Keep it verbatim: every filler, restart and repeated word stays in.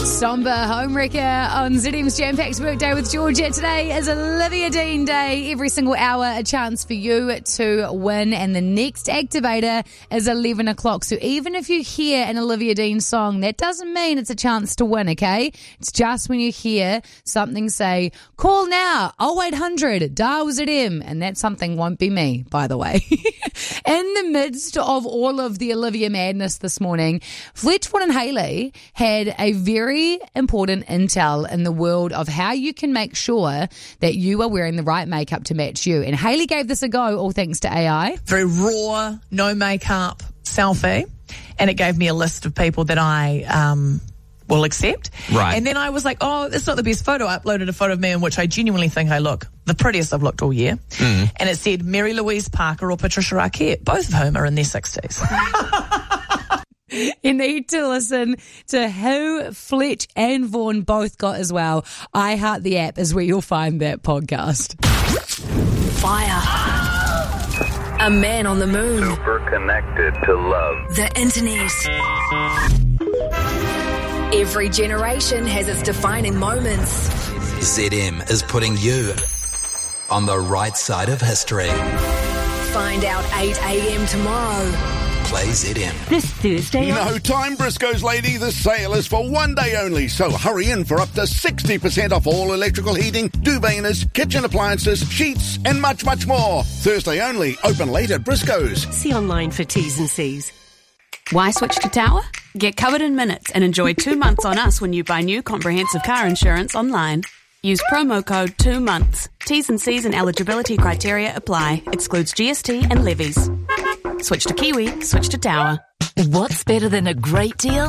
Somber Homewrecker on Z M's Jam-Packed Workday with Georgia. Today is Olivia Dean Day. Every single hour, a chance for you to win. And the next activator is eleven o'clock. So even if you hear an Olivia Dean song, that doesn't mean it's a chance to win, okay? It's just when you hear something say, call now, oh eight hundred, dial Z M. And that something won't be me, by the way. In the midst of all of the Olivia madness this morning, Fletch, Vaughan and Hayley had a very important intel in the world of how you can make sure that you are wearing the right makeup to match you. And Hayley gave this a go, all thanks to A I. Very raw, no makeup selfie. And it gave me a list of people that I um, will accept. Right. And then I was like, oh, that's not the best photo. I uploaded a photo of me in which I genuinely think I look the prettiest I've looked all year. Mm. And it said Mary Louise Parker or Patricia Arquette, both of whom are in their sixties. You need to listen to who Fletch and Vaughan both got as well. I Heart the App is where you'll find that podcast. Fire. A man on the moon. Super connected to love. The internet. Every generation has its defining moments. Z M is putting you on the right side of history. Find out eight a.m. tomorrow. Play Z M. This Thursday. No time, Briscoe's lady. The sale is for one day only, so hurry in for up to sixty percent off all electrical heating, duveiners, kitchen appliances, sheets, and much, much more. Thursday only. Open late at Briscoe's. See online for T's and C's. Why switch to Tower? Get covered in minutes and enjoy two months on us when you buy new comprehensive car insurance online. Use promo code two months. T's and C's and eligibility criteria apply. Excludes G S T and levies. Switch to Kiwi, switch to Tower. What's better than a great deal?